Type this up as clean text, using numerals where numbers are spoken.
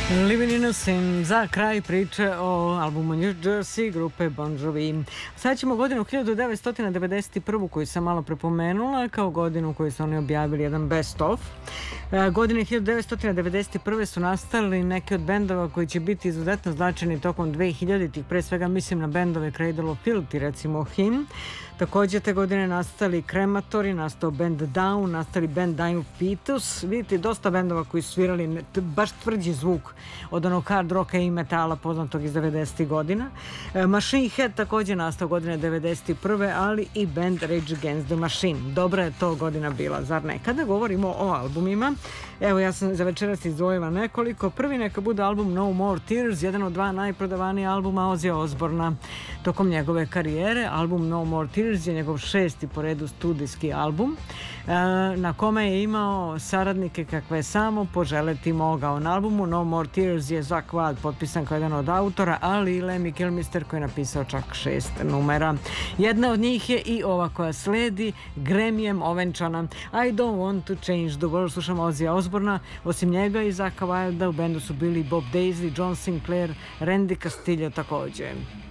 Living in a Sin za kraj priče o albumu New Jersey grupe Bon Jovi. Sad ćemo godinu 1991. koju sam malo prepomenula kao godinu koju su oni objavili jedan best of. Godine 1991. su nastali neki od bendova koji će biti izuzetno značajni tokom 2000-ih, pre svega mislim na bendove Cradle of Filth i recimo Him. Takođe te godine nastali Krematori, nastao band Down, nastali band Dying Fetus. Vidite, dosta bendova koji su svirali baš tvrđi zvuk od onog hard rocka i metala poznatog iz 90. godina. Machine Head takođe nastao godine 91. ali i band Rage Against the Machine. Dobra je to godina bila, zar ne? Kada govorimo o albumima, evo ja sam za večeras izdvojila nekoliko. Prvi neka bude album No More Tears, jedan od dva najprodavanija albuma Ozzyja Osbourna tokom njegove karijere. Album No More Tears je njegov 6. po redu studijski album na kome je imao saradnike kakve je samo poželeti mogao. Na albumu No More Tears je Zakk Wylde potpisan kao jedan od autora, ali i Lemmy Kilmister koji je napisao čak 6 numera. Jedna od njih je i ova koja sledi, Grammy-em ovenčana I Don't Want to Change the World. Slušamo Ozzyja Osbourna. Osim njega i Zakka Wylda u bendu su bili Bob Daisley, John Sinclair, Randy Castillo takođe.